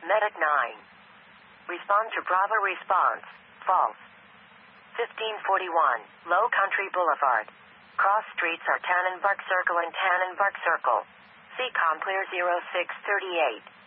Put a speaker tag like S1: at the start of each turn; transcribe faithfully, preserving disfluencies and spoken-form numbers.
S1: Medic nine. Respond to Bravo response. False. fifteen forty-one. Low Country Boulevard. Cross streets are Tannenberg Circle and Tannenberg Circle. C COM clear zero six three eight.